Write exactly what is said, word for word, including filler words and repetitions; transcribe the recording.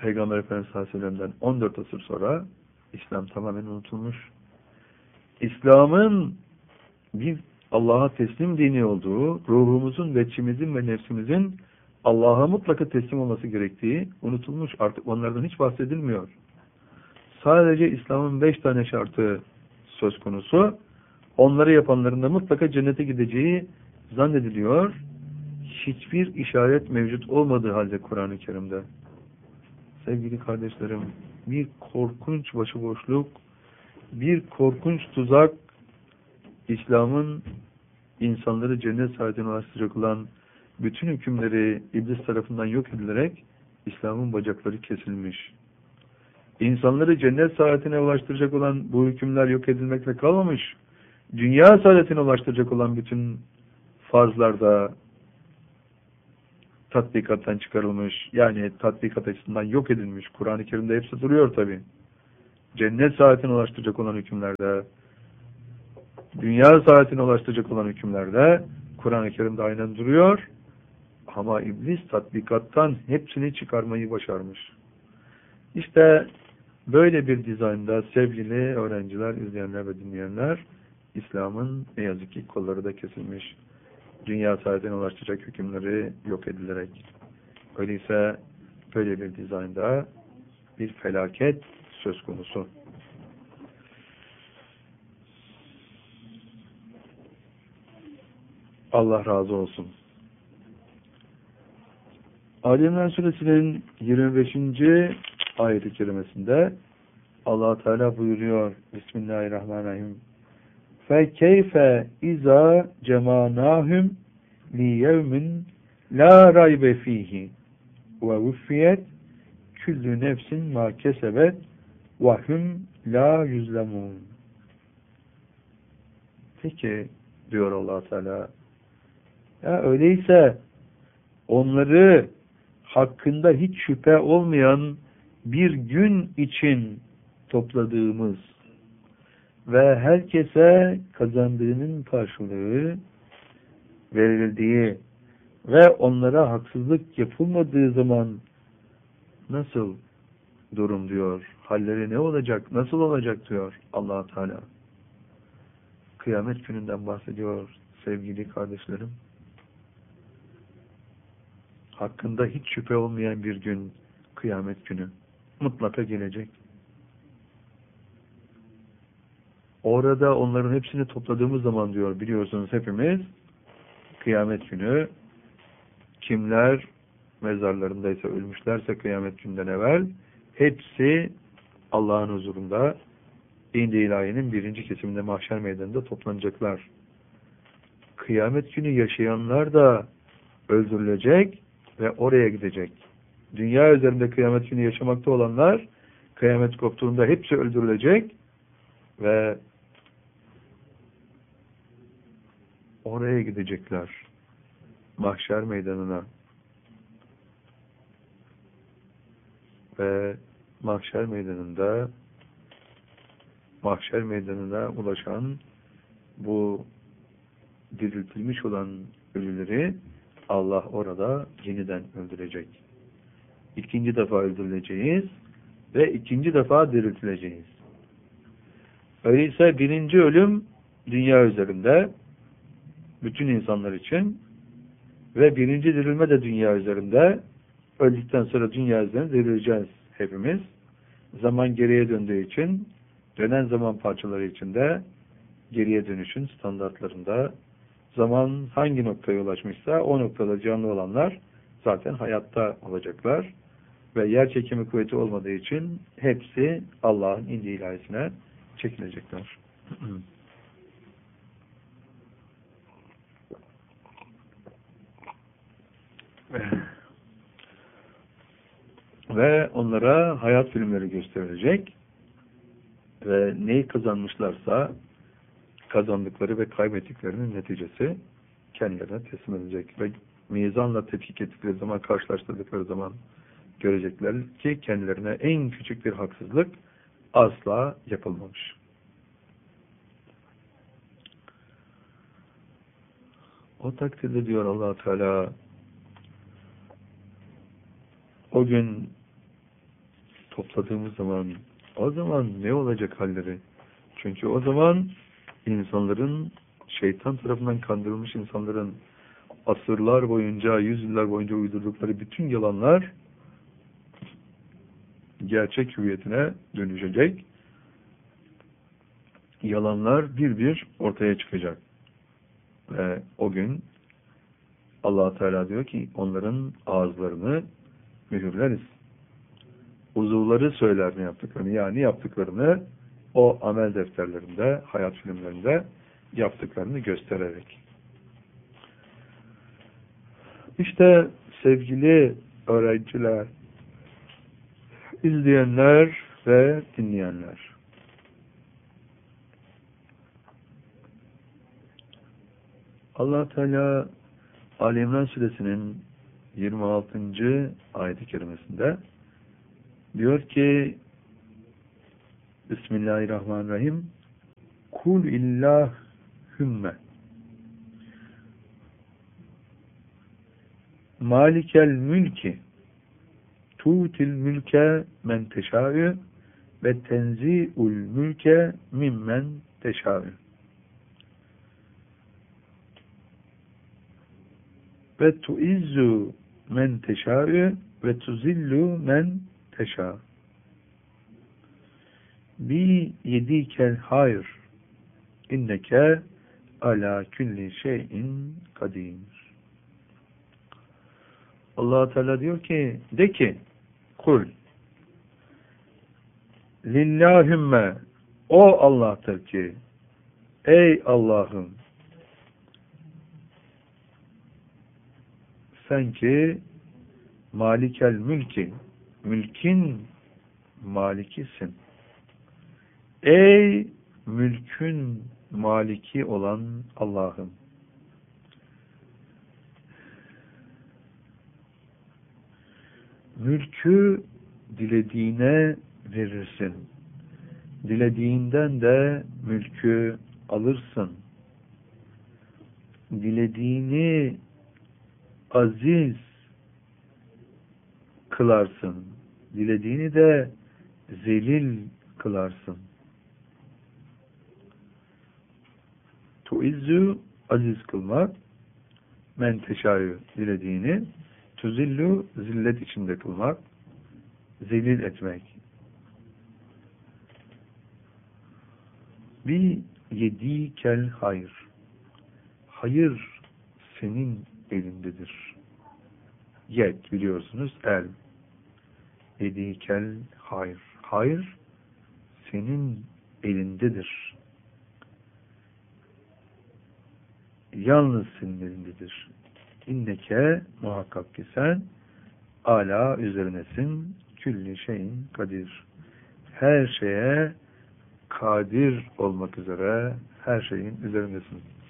Peygamber Efendimiz sallallahu aleyhi ve sellem'den on dört asır sonra İslam tamamen unutulmuş. İslam'ın bir Allah'a teslim dini olduğu, ruhumuzun ve içimizin ve nefsimizin Allah'a mutlaka teslim olması gerektiği unutulmuş. Artık onlardan hiç bahsedilmiyor. Sadece İslam'ın beş tane şartı söz konusu. Onları yapanların da mutlaka cennete gideceği zannediliyor. Hiçbir işaret mevcut olmadığı halde Kur'an-ı Kerim'de. Sevgili kardeşlerim, bir korkunç başıboşluk, bir korkunç tuzak, İslam'ın insanları cennet saadetine ulaştıracak olan bütün hükümleri iblis tarafından yok edilerek İslam'ın bacakları kesilmiş. İnsanları cennet saadetine ulaştıracak olan bu hükümler yok edilmekle kalmamış. Dünya saadetine ulaştıracak olan bütün farzlar da tatbikattan çıkarılmış. Yani tatbikat açısından yok edilmiş. Kur'an-ı Kerim'de hepsi duruyor tabi. Cennet saadetine ulaştıracak olan hükümlerde, dünya saadetine ulaştıracak olan hükümlerde Kur'an-ı Kerim'de aynen duruyor. Ama iblis tatbikattan hepsini çıkarmayı başarmış. İşte böyle bir dizaynda sevgili öğrenciler, izleyenler ve dinleyenler, İslam'ın ne yazık ki kolları da kesilmiş. Dünya saadetine ulaştıracak hükümleri yok edilerek. Öyleyse böyle bir dizaynda bir felaket söz konusu. Allah razı olsun. Ali İmran Suresinin yirmi beşinci ayet-i kerimesinde Allah Teala buyuruyor. Bismillahirrahmanirrahim. فَكَيْفَ اِذَا جَمَعْنَاهُمْ لِيَوْمٍ لَا رَيْبَ ف۪يهِ وَوُفِّيَتْ كُلُّ نَفْسٍ مَا كَسَبَتْ وَهُمْ لَا يُظْلَمُونَ. Peki diyor Allah Teala, ya öyleyse onları hakkında hiç şüphe olmayan bir gün için topladığımız ve herkese kazandığının karşılığı verildiği ve onlara haksızlık yapılmadığı zaman nasıl durum diyor. Halleri ne olacak, nasıl olacak diyor Allah Teala. Kıyamet gününden bahsediyor sevgili kardeşlerim. Hakkında hiç şüphe olmayan bir gün, kıyamet günü mutlaka gelecek. Orada onların hepsini topladığımız zaman diyor, biliyorsunuz hepimiz, kıyamet günü kimler mezarlarındaysa, ölmüşlerse kıyamet günden evvel hepsi Allah'ın huzurunda İndi İlahi'nin birinci kesiminde mahşer meydanında toplanacaklar. Kıyamet günü yaşayanlar da öldürülecek ve oraya gidecek. Dünya üzerinde kıyamet günü yaşamakta olanlar kıyamet koptuğunda hepsi öldürülecek ve oraya gidecekler. Mahşer meydanına. Ve mahşer meydanında mahşer meydanına ulaşan bu diriltilmiş olan ölüleri Allah orada yeniden öldürecek. İkinci defa öldürüleceğiz ve ikinci defa diriltileceğiz. Öyleyse birinci ölüm dünya üzerinde bütün insanlar için ve birinci dirilme de dünya üzerinde. Öldükten sonra dünya üzerinde dirileceğiz hepimiz. Zaman geriye döndüğü için dönen zaman parçaları içinde geriye dönüşün standartlarında zaman hangi noktaya ulaşmışsa o noktada canlı olanlar zaten hayatta olacaklar ve yer çekimi kuvveti olmadığı için hepsi Allah'ın indi ilahisine çekilecekler. Ve onlara hayat filmleri gösterilecek ve neyi kazanmışlarsa kazandıkları ve kaybettiklerinin neticesi kendilerine teslim edilecek ve mizanla tetkik ettikleri zaman, karşılaştırdıkları zaman görecekler ki kendilerine en küçük bir haksızlık asla yapılmamış. O takdirde diyor Allah Teala, o gün topladığımız zaman o zaman ne olacak halleri? Çünkü o zaman insanların, şeytan tarafından kandırılmış insanların asırlar boyunca, yüzyıllar boyunca uydurdukları bütün yalanlar gerçek hüviyetine dönüşecek. Yalanlar bir bir ortaya çıkacak. Ve o gün Allah Teala diyor ki onların ağızlarını mühürleriz. Uzuvları söyler ne yaptıklarını, yani yaptıklarını o amel defterlerinde, hayat filmlerinde yaptıklarını göstererek. İşte sevgili öğrenciler, izleyenler ve dinleyenler. Allah Teala Ali İmran Suresinin yirmi altıncı ayet-i kerimesinde diyor ki Bismillahirrahmanirrahim Kul illahümme Malikel mülki tu'til mülke men teşâ'ü ve tenzi'ul mülke mimmen teşâ'ü ve tuizzu men teşâ'ü ve tuzillu men teşâ'ü bi yedikel hayr inneke ala külli şeyin kadir. Allah Teala diyor ki, de ki, kul lillahümme, o Allah'tır ki, ey Allah'ım, sen ki malikel mülki, mülkin malikisin. Ey mülkün maliki olan Allah'ım. Mülkü dilediğine verirsin. Dilediğinden de mülkü alırsın. Dilediğini aziz kılarsın. Dilediğini de zelil kılarsın. Tuizzu, aziz kılmak, men teşâ'ü, dilediğini, tuzillu, zillet içinde kılmak, zelil etmek. Bir yedikel hayır. Hayır senin elindedir. Yed biliyorsunuz, el. Yedikel hayır. Hayır senin elindedir. Yalnız senin elindedir. İnneke muhakkak ki sen ala üzerinesin külli şeyin kadir. Her şeye kadir olmak üzere her şeyin üzerindesin.